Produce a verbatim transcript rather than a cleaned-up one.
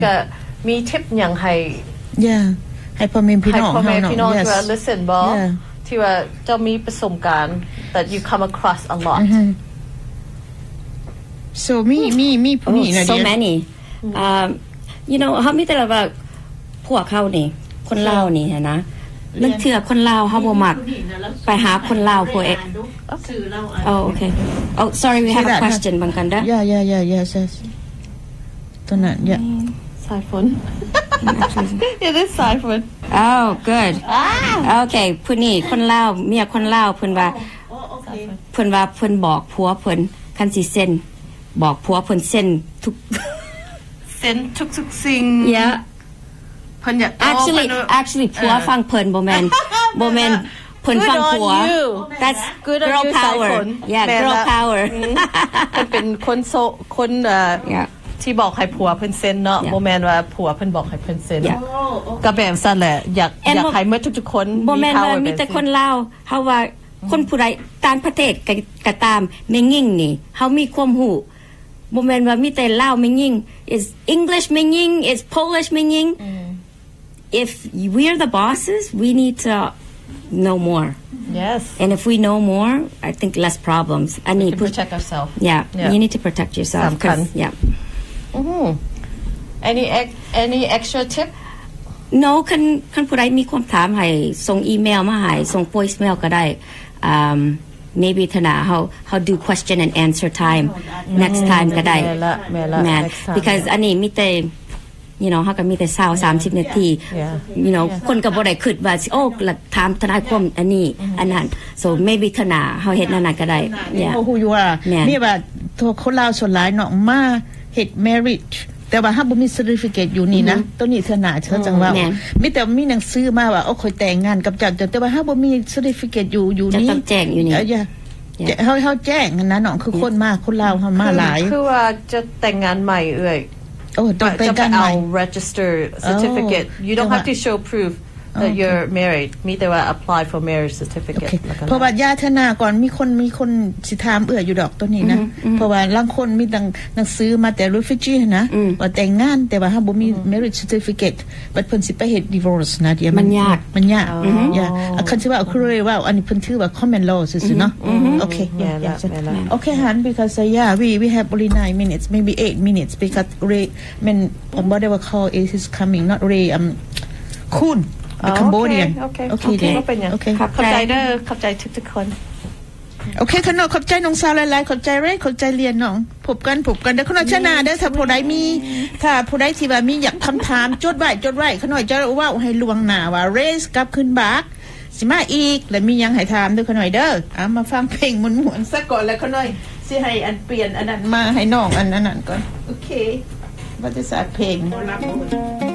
ก็มีทิปอย่างให้ yeah ให้พ่อแม่พี่น้องให้พ่อแม่พี่น้องที่ว่า listen บ่ที่ว่าเจ้ามีประสบการณ์ that you come across a lot so มีมีมีผู้นี้นะ so many um you know เฮามีแต่ละว่าพวกเขานี่คนลาวนี่นะนึกเถื่อคนลาวเฮาบ่มักไปหาคนลาวพวกเอoh okay oh sorry we have a question บางกันเด้อ yeah yeah yeah yes yes ตัวนั้น yeah สายฝน it is สายฝน oh good okay ผู้นี้คนลาวเมียคนลาวเพิ่นว่าเพิ่นว่าเพิ่นบอกผัวเพิ่นคันสิเซ็นบอกผัวเพิ่นเซ็นทุกเซ็นทุกๆสิ่ง yeah เพิ่นอยาก actually actually ผัวฟังเพิ่นบ่แม่นบ่แม่นเพิ่นฟังผัว that's good girl power yeah girl power เพิ่นเป็นคนโซคนเอ่อที่บอกให้ผัวเพิ่นเซ็นเนาะบ่แม่นว่าผัวเพิ่นบอกให้เพิ่นเซ็นก็แบบซั่นแหละอยากอยากให้หมดทุกๆคนบ่แม่นว่ามีแต่คนลาวเฮาว่าคนผู้ใดต่างประเทศก็ตามแม่ยิ่งนี่เฮามีความรู้บ่แม่นว่ามีแต่ลาวแม่ยิ่ง is English แม่ยิ่ง is Polish แม่ยิ่ง if we're the bosses we need to know more yes and if we know more I think less problems I need to protect ourselves yeah, yeah you need to protect yourself cuz yeah mhm any any extra tip no คันคันผู้ใดมีความถามให้ส่งอีเมลมาให้ส่ง voice mail ก็ได้ um maybe ทนา how how do question and answer time next time ก็ได้แม่ because อันนี้มีแต่ you know เฮาก็มีแต่ยี่สิบ สามสิบนาที you know คนก็บ่ได้คิดว่าโอ้ถามทนายความอันนี้อันนั้น so maybe ทนาเฮาเฮ็ดนั่นน่ะก็ได้ yeah ฮู้อยู่ว่ามีว่าคนลาวส่วนหลายเนาะมาเฮ็ด marriage แต่ว่าเฮาบ่มี certificate อยู่นี่นะตัวนี้ทนาเชิญจังว่ามีแต่มีหนังสือมาว่าโอ้ค่อยแต่งงานกับเจ้าแต่ว่าเฮาบ่มี certificate อยู่อยู่นี่จะต้องแจ้งอยู่นี่เฮาเฮาแจ้งนะน้องคือคนมาคนลาวเฮามาหลายคือว่าจะแต่งงานใหม่เอ้ยโอ้ต้องแต่งงานใหม่ register certificate you don't have to show proof that you're married มีแต่ว่า apply for marriage certificate เพราะว่าญาตินาก่อนมีคนมีคนสิถามเอื้ออยู่ดอกตัวนี้นะเพราะว่าบางคนมีหนังสือมาแต่ refugee นะว่าแต่งงานแต่ว่าเฮาบ่มี marriage certificate บัดเพิ่นสิไปเฮ็ด divorce นะเดี๋ยวมันยากมันยากอย่าคันสิว่าเอาคือเลยว่าอันนี้เพิ่นถือว่า common law ซื่อๆเนาะโอเค โอเคฮัน because yeah we we have only nine minutes maybe eight minutes because Ray when whatever call is coming not Ray um คุณThe Cambodian โอเคโอเคก็เป็นอย่างขอบใจเด้อขอบใจทุกๆคนโอเคขนมขอบใจน้องสาวหลายๆขอบใจเร่ขอบใจเรียนน้องพบกันพบกันเด้อขนมชนะเด้อถ้าผู้ใดมีถ้าผู้ใดที่ว่ามีอยากคำถามจดไว้จดไว้ขนมจะว่าให้ลวงหน้าว่าเรสกลับขึ้นบาร์สิมาอีกแล้วมียังให้ถามเด้อขนมเด้ออ่ะมาฟังเพลงม่วนๆซะก่อนแล้วขนมสิให้อันเปลี่ยนอันนั้นมาให้น้องอันนั้นก่อนโอเคว่าจะสาเพลง